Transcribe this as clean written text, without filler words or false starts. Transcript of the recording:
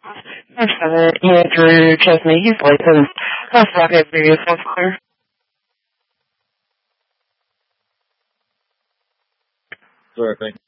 Drew Chesney, he's licensed. That's Rocket Previous Health Clear. Sorry, thank you.